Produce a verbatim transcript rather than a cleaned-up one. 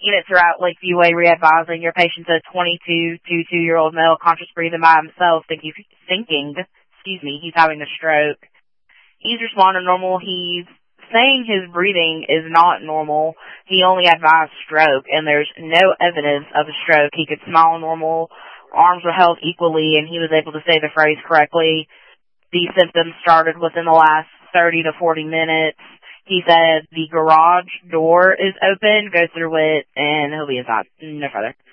Units throughout Lakeview Way re-advising your patient's a twenty-two to two-year-old male, conscious breathing by himself, thinking, thinking, excuse me, he's having a stroke. He's responding normal. He's saying his breathing is not normal. He only advised stroke, and there's no evidence of a stroke. He could smile normal, arms were held equally, and he was able to say the phrase correctly. These symptoms started within the last thirty to forty minutes. He said the garage door is open, go through it, and he'll be inside. No further.